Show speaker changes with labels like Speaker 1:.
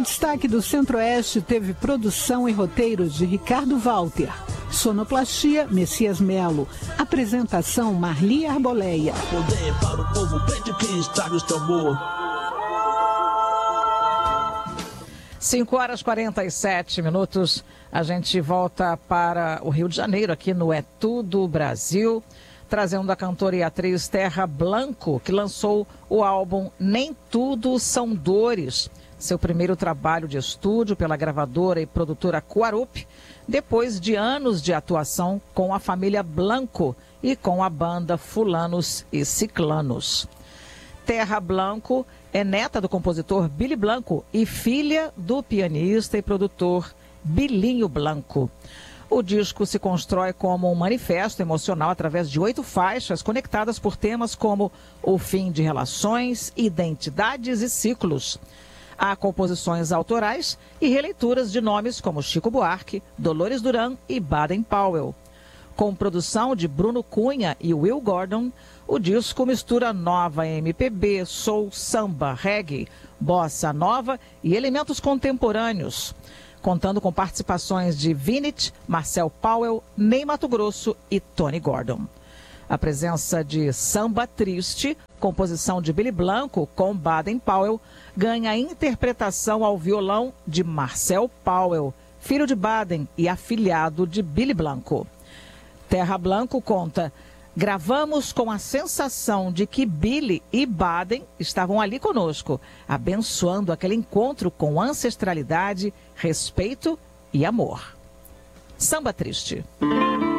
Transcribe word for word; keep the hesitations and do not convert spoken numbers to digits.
Speaker 1: destaque do Centro-Oeste teve produção e roteiros de Ricardo Walter. Sonoplastia, Messias Melo. Apresentação, Marli Arboleia.
Speaker 2: Poder para o povo, prende que estraga o tambor.
Speaker 3: cinco horas e quarenta e sete minutos. A gente volta para o Rio de Janeiro, aqui no É Tudo Brasil, trazendo a cantora e atriz Terra Blanco, que lançou o álbum Nem Tudo São Dores, seu primeiro trabalho de estúdio pela gravadora e produtora Quarup, depois de anos de atuação com a família Blanco e com a banda Fulanos e Ciclanos. Terra Blanco é neta do compositor Billy Blanco e filha do pianista e produtor Bilinho Blanco. O disco se constrói como um manifesto emocional através de oito faixas conectadas por temas como o fim de relações, identidades e ciclos. Há composições autorais e releituras de nomes como Chico Buarque, Dolores Duran e Baden Powell. Com produção de Bruno Cunha e Will Gordon, o disco mistura nova M P B, soul, samba, reggae, bossa nova e elementos contemporâneos, contando com participações de Vinit, Marcel Powell, Ney Matogrosso e Tony Gordon. A presença de Samba Triste, composição de Billy Blanco com Baden Powell, ganha interpretação ao violão de Marcel Powell, filho de Baden e afilhado de Billy Blanco. Terra Blanco conta: gravamos com a sensação de que Billy e Baden estavam ali conosco, abençoando aquele encontro com ancestralidade, respeito e amor. Samba Triste.